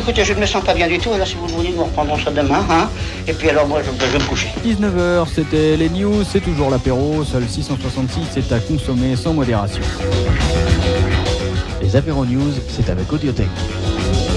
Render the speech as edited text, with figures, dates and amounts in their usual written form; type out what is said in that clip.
écoutez, je ne me sens pas bien du tout. Alors, si vous voulez, nous reprendrons ça demain. Hein. Et puis, alors, moi, je vais me coucher. 19h, c'était les news, c'est toujours l'apéro. Seul 666, c'est à consommer sans modération. Les apéros news, c'est avec Audiothèque.